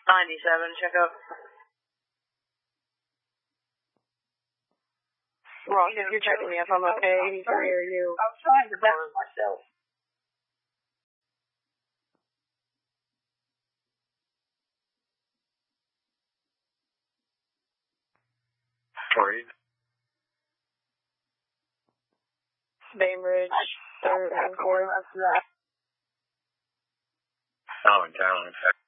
97, check up. Well, you're checking me if I'm okay. He's here, you. I was trying to balance myself. Sorry. Bainbridge, 3rd and 4th. Oh, in town.